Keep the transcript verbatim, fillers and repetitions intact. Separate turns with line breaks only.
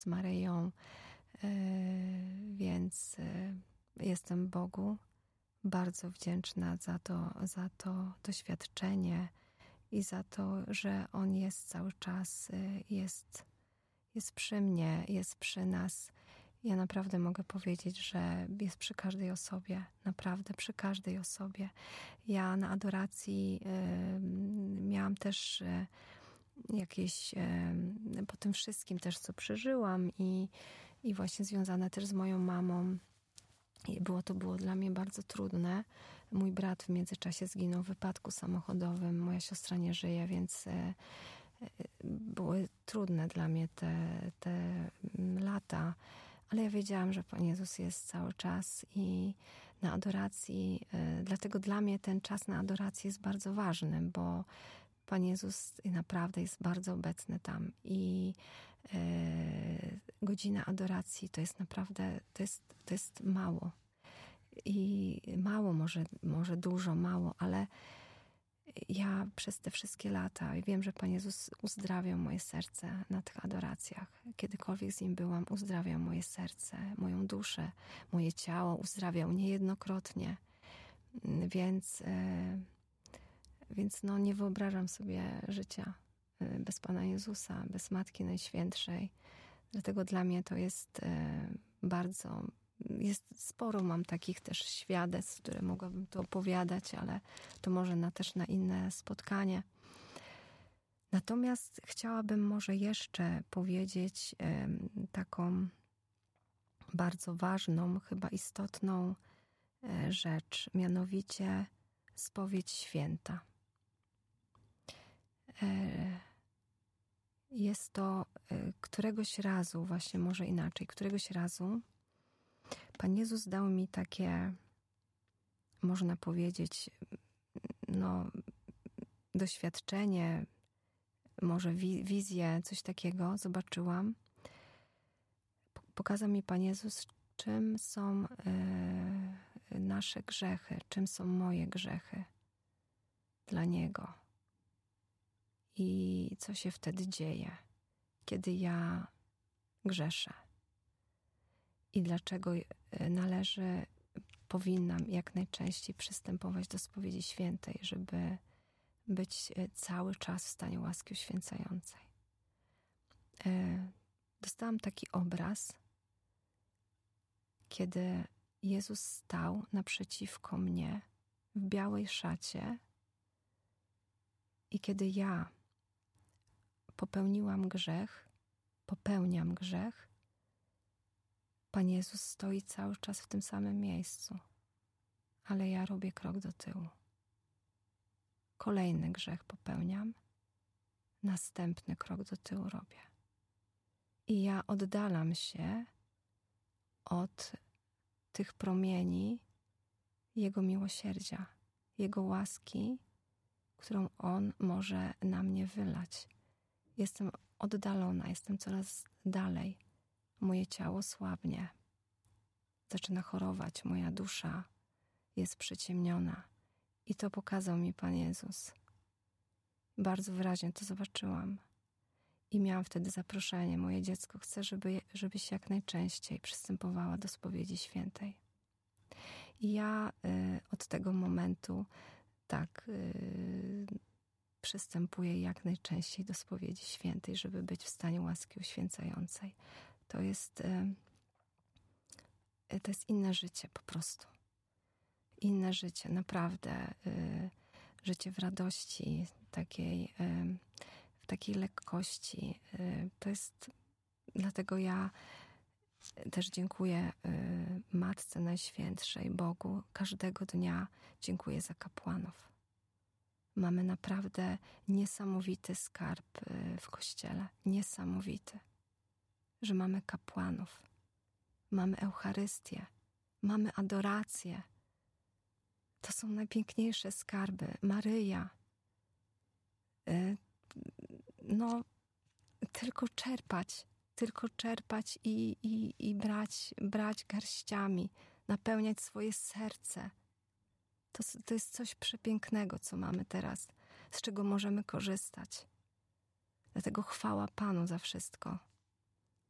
z Maryją, więc jestem Bogu bardzo wdzięczna za to, za to doświadczenie i za to, że On jest cały czas, jest, jest przy mnie, jest przy nas. Ja naprawdę mogę powiedzieć, że jest przy każdej osobie, naprawdę przy każdej osobie. Ja na adoracji y, miałam też y, jakieś, y, po tym wszystkim też, co przeżyłam i, i właśnie związane też z moją mamą. I było to było dla mnie bardzo trudne. Mój brat w międzyczasie zginął w wypadku samochodowym, moja siostra nie żyje, więc y, y, były trudne dla mnie te, te lata. Ale ja wiedziałam, że Pan Jezus jest cały czas i na adoracji, y, dlatego dla mnie ten czas na adoracji jest bardzo ważny, bo Pan Jezus naprawdę jest bardzo obecny tam i y, godzina adoracji to jest naprawdę, to jest, to jest mało. I mało, może, może dużo, mało, ale ja przez te wszystkie lata wiem, że Pan Jezus uzdrawiał moje serce na tych adoracjach. Kiedykolwiek z Nim byłam, uzdrawiał moje serce, moją duszę, moje ciało, uzdrawiał niejednokrotnie. Więc, więc no, nie wyobrażam sobie życia bez Pana Jezusa, bez Matki Najświętszej. Dlatego dla mnie to jest bardzo... Jest sporo, mam takich też świadectw, które mogłabym tu opowiadać, ale to może na, też na inne spotkanie. Natomiast chciałabym może jeszcze powiedzieć y, taką bardzo ważną, chyba istotną y, rzecz, mianowicie spowiedź święta. Y, jest to y, któregoś razu, właśnie może inaczej, któregoś razu Pan Jezus dał mi takie, można powiedzieć, no, doświadczenie, może wi- wizję, coś takiego zobaczyłam. Pokazał mi Pan Jezus, czym są y, nasze grzechy, czym są moje grzechy dla Niego. I co się wtedy dzieje, kiedy ja grzeszę. I dlaczego należy, powinnam jak najczęściej przystępować do spowiedzi świętej, żeby być cały czas w stanie łaski uświęcającej. Dostałam taki obraz, kiedy Jezus stał naprzeciwko mnie w białej szacie i kiedy ja popełniłam grzech, popełniam grzech, Pan Jezus stoi cały czas w tym samym miejscu, ale ja robię krok do tyłu. Kolejny grzech popełniam, następny krok do tyłu robię. I ja oddalam się od tych promieni Jego miłosierdzia, Jego łaski, którą On może na mnie wylać. Jestem oddalona, jestem coraz dalej. Moje ciało słabnie, zaczyna chorować, moja dusza jest przyciemniona. I to pokazał mi Pan Jezus. Bardzo wyraźnie to zobaczyłam. I miałam wtedy zaproszenie, moje dziecko chce, żeby, żebyś jak najczęściej przystępowała do spowiedzi świętej. I ja y, od tego momentu tak y, przystępuję jak najczęściej do spowiedzi świętej, żeby być w stanie łaski uświęcającej. To jest, to jest inne życie po prostu. Inne życie, naprawdę. Życie w radości, takiej, w takiej lekkości. To jest, dlatego ja też dziękuję Matce Najświętszej, Bogu. Każdego dnia dziękuję za kapłanów. Mamy naprawdę niesamowity skarb w Kościele. Niesamowity. Że mamy kapłanów, mamy Eucharystię, mamy adorację. To są najpiękniejsze skarby. Maryja. No, tylko czerpać, tylko czerpać i, i, i brać, brać garściami, napełniać swoje serce. To, to jest coś przepięknego, co mamy teraz, z czego możemy korzystać. Dlatego chwała Panu za wszystko.